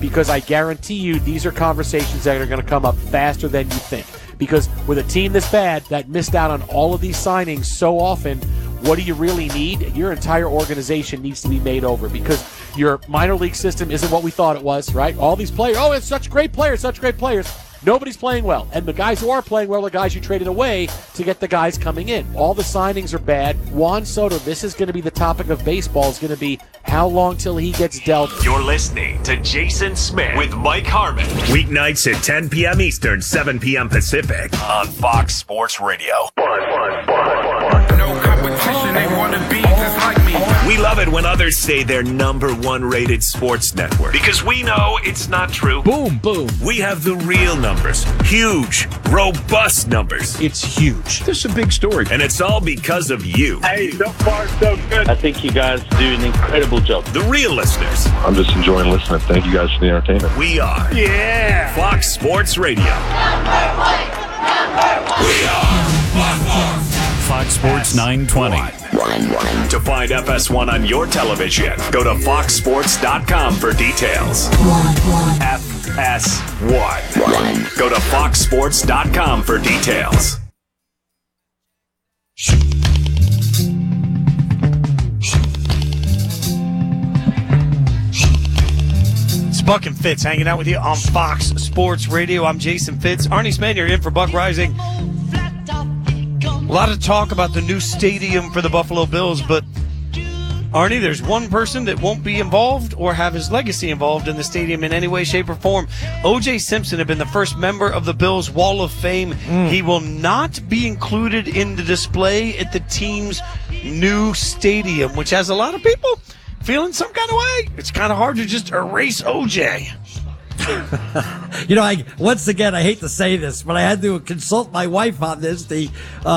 because I guarantee you these are conversations that are going to come up faster than you think. Because with a team this bad that missed out on all of these signings so often, what do you really need? Your entire organization needs to be made over because your minor league system isn't what we thought it was, right? All these players, it's such great players, such great players. Nobody's playing well. And the guys who are playing well are guys you traded away to get the guys coming in. All the signings are bad. Juan Soto, this is going to be the topic of baseball, is going to be how long till he gets dealt. You're listening to Jason Smith with Mike Harmon. Weeknights at 10 p.m. Eastern, 7 p.m. Pacific On Fox Sports Radio. No competition, they want to be just like me. We love it when others say they're number one rated sports network. Because we know it's not true. Boom, boom. We have the real numbers. Huge, robust numbers. It's huge. This is a big story. And it's all because of you. Hey, so far so good. I think you guys do an incredible job. The real listeners. I'm just enjoying listening. Thank you guys for the entertainment. We are. Yeah. Fox Sports Radio. Number one. We are Fox Sports 920. To find FS1 on your television, go to foxsports.com for details. FS1. Go to foxsports.com for details. It's Buck and Fitz hanging out with you on Fox Sports Radio. I'm Jason Fitz. Arnie Spanier in for Buck Rising. A lot of talk about the new stadium for the Buffalo Bills, but Arnie, there's one person that won't be involved or have his legacy involved in the stadium in any way, shape, or form. O.J. Simpson had been the first member of the Bills Wall of Fame. He will not be included in the display at the team's new stadium, which has a lot of people feeling some kind of way. It's kind of hard to just erase O.J. Once again, I hate to say this, but I had to consult my wife on this, the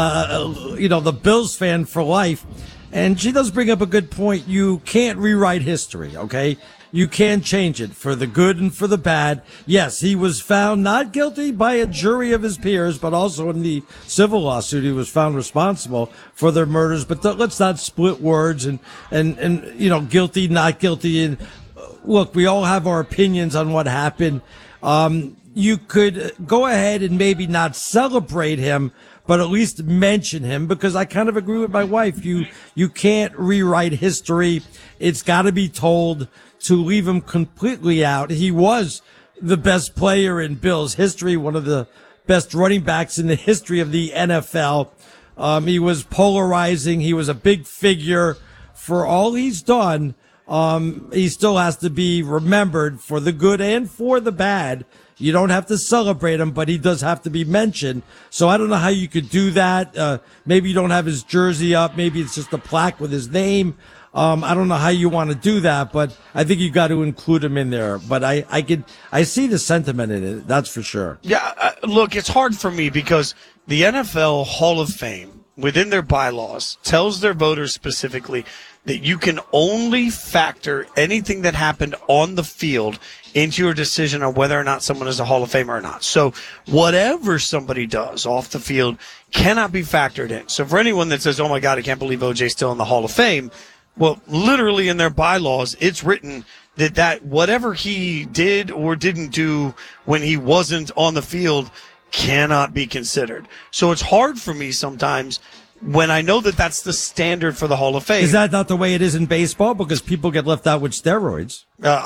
Bills fan for life. And she does bring up a good point. You can't rewrite history, okay? You can change it for the good and for the bad. Yes, he was found not guilty by a jury of his peers, but also in the civil lawsuit, he was found responsible for their murders. But let's not split words and guilty, not guilty. And look, we all have our opinions on what happened. You could go ahead and maybe not celebrate him, but at least mention him, because I kind of agree with my wife. You can't rewrite history. It's got to be told. To leave him completely out. He was the best player in Bills history, one of the best running backs in the history of the NFL. He was polarizing. He was a big figure. For all he's done, he still has to be remembered for the good and for the bad. You don't have to celebrate him, but he does have to be mentioned. So I don't know how you could do that. Maybe you don't have his jersey up. Maybe it's just a plaque with his name. I don't know how you want to do that, but I think you got to include him in there. But I see the sentiment in it. That's for sure. Yeah. Look, it's hard for me because the NFL Hall of Fame within their bylaws tells their voters specifically that you can only factor anything that happened on the field into your decision on whether or not someone is a Hall of Famer or not. So whatever somebody does off the field cannot be factored in. So for anyone that says, oh my God, I can't believe OJ's still in the Hall of Fame, well, literally in their bylaws, it's written that whatever he did or didn't do when he wasn't on the field cannot be considered. So it's hard for me sometimes when I know that that's the standard for the Hall of Fame. Is that not the way it is in baseball? Because people get left out with steroids.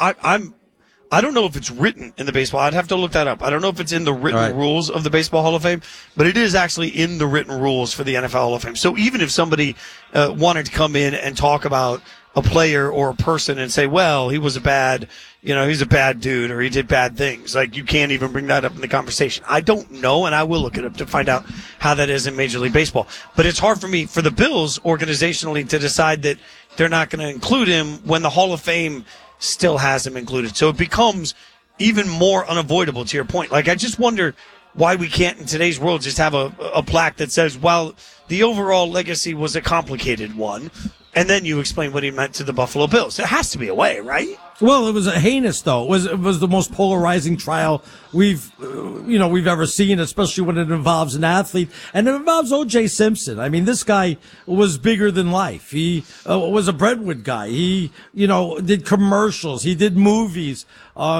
I don't know if it's written in the baseball. I'd have to look that up. I don't know if it's in the written rules of the Baseball Hall of Fame, but it is actually in the written rules for the NFL Hall of Fame. So even if somebody wanted to come in and talk about a player or a person and say, well, he was he's a bad dude or he did bad things, like you can't even bring that up in the conversation. I don't know, and I will look it up to find out how that is in Major League Baseball. But it's hard for me, for the Bills organizationally, to decide that they're not going to include him when the Hall of Fame still has him included. So it becomes even more unavoidable, to your point. Like, I just wonder why we can't in today's world just have a plaque that says, well, the overall legacy was a complicated one, and then you explain what he meant to the Buffalo Bills. There has to be a way, right? Well, it was a heinous, though. It was the most polarizing trial we've ever seen, especially when it involves an athlete. And it involves O.J. Simpson. I mean, this guy was bigger than life. He was a Brentwood guy. He, did commercials. He did movies.